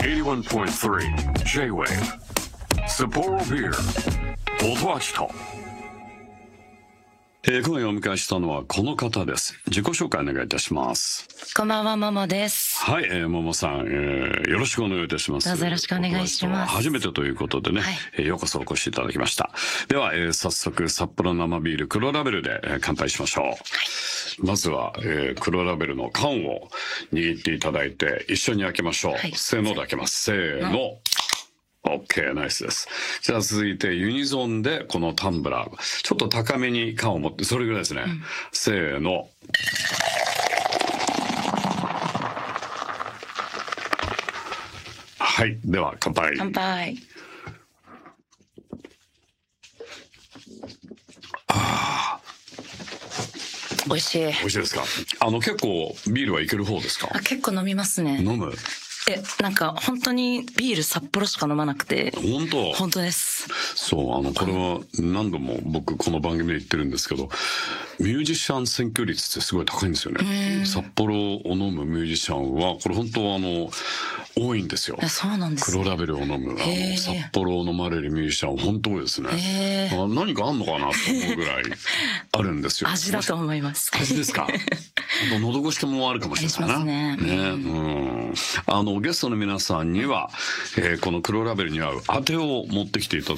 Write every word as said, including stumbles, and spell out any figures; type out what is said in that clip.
はちじゅういちてんさん J-Wave Sapporo Beer 音はちとえー、今夜お迎えしたのはこの方です。自己紹介お願いいたします。 こんばんは、ももです。 はい、えー、ももさん、えー、よろしくお願いいたします。 どうぞよろしくお願いします。 初めてということでね、はい、えー、ようこそお越しいただきました。では、えー、早速札幌生ビール黒ラベルで、えー、乾杯しましょう。はい、まずは、えー、黒ラベルの缶を握っていただいて一緒に開けましょう。はい、せーので開けます。せーの。OK、ナイスです。じゃあ続いてユニゾンでこのタンブラー。ちょっと高めに缶を持って、それぐらいですね。うん、せーの。はい。では乾杯。 乾杯。 ああ。 美味しい。 美味しいですか。あの結構ビールはいける方ですか。 あ、結構飲みますね。 飲む。 え、なんか本当にビール札幌しか飲まなくて。 本当。 本当です。 そう、あのこれは何度も僕この番組で言ってるんですけど、ミュージシャン選挙率ってすごい高いんですよね。札幌を飲むミュージシャンはこれ本当あの多いんですよ。 そうなんです、 ね。黒ラベルを飲むあの札幌を飲まれるミュージシャン本当多いですね。あ、何かあんのかなと思うぐらいあるんですよ。 味だと思います。 味ですか。あと喉越しもあるかもしれないな。 ね。 ね、うん。あのゲストの皆さんには、えー、この黒ラベルに合うあてを持ってきていただ